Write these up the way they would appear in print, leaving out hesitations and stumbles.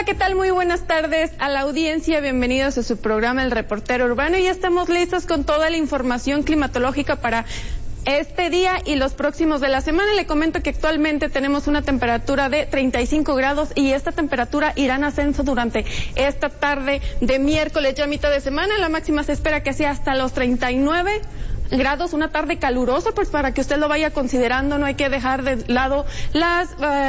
Hola, ¿qué tal? Muy buenas tardes a la audiencia. Bienvenidos a su programa El Reportero Urbano. Ya estamos listos con toda la información climatológica para este día y los próximos de la semana. Le comento que actualmente tenemos una temperatura de 35 grados y esta temperatura irá en ascenso durante esta tarde de miércoles, ya mitad de semana. La máxima se espera que sea hasta los 39 grados, una tarde calurosa, pues para que usted lo vaya considerando. No hay que dejar de lado las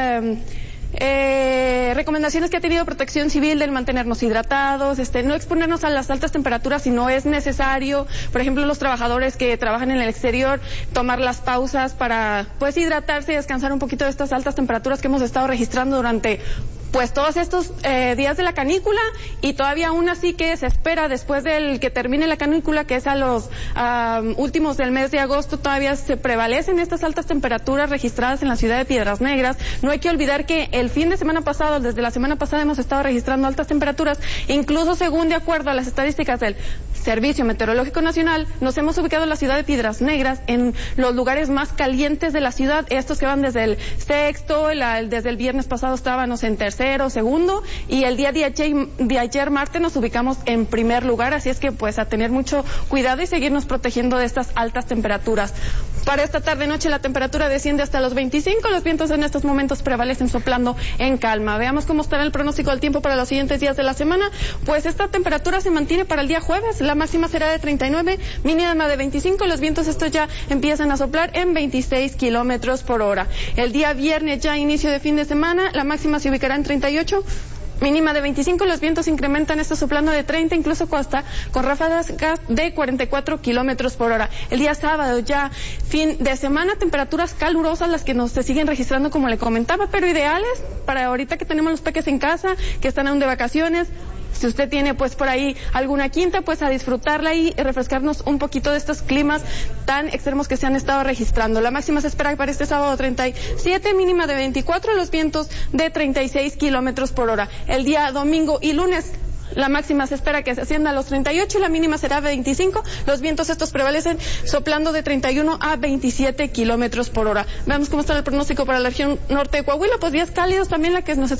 recomendaciones que ha tenido Protección Civil del mantenernos hidratados, no exponernos a las altas temperaturas si no es necesario. Por ejemplo, los trabajadores que trabajan en el exterior, tomar las pausas para pues hidratarse y descansar un poquito de estas altas temperaturas que hemos estado registrando durante pues todos estos días de la canícula, y todavía aún así que se espera después del que termine la canícula, que es a los últimos del mes de agosto, todavía se prevalecen estas altas temperaturas registradas en la ciudad de Piedras Negras. No hay que olvidar que el fin de semana pasado, desde la semana pasada, hemos estado registrando altas temperaturas, incluso según de acuerdo a las estadísticas del Servicio Meteorológico Nacional, nos hemos ubicado en la ciudad de Piedras Negras en los lugares más calientes de la ciudad, estos que van desde el sexto, desde el viernes pasado estábamos en tercero, segundo, y el día de ayer martes nos ubicamos en primer lugar, así es que pues a tener mucho cuidado y seguirnos protegiendo de estas altas temperaturas. Para esta tarde noche la temperatura desciende hasta los 25, los vientos en estos momentos prevalecen soplando en calma. Veamos cómo estará el pronóstico del tiempo para los siguientes días de la semana. Pues esta temperatura se mantiene para el día jueves, la máxima será de 39, mínima de 25, los vientos estos ya empiezan a soplar en 26 kilómetros por hora. El día viernes, ya inicio de fin de semana, la máxima se ubicará en 38, mínima de 25, los vientos incrementan, esto soplando de 30, incluso con ráfagas de 44 kilómetros por hora. El día sábado, ya fin de semana, temperaturas calurosas las que se siguen registrando, como le comentaba, pero ideales para ahorita que tenemos los peques en casa, que están aún de vacaciones. Si usted tiene pues por ahí alguna quinta, pues a disfrutarla y refrescarnos un poquito de estos climas tan extremos que se han estado registrando. La máxima se espera para este sábado 37, mínima de 24, los vientos de 36 kilómetros por hora. El día domingo y lunes, la máxima se espera que se ascienda a los 38 y la mínima será 25. Los vientos estos prevalecen soplando de 31 a 27 kilómetros por hora. Veamos cómo está el pronóstico para la región norte de Coahuila. Pues días cálidos también la que nos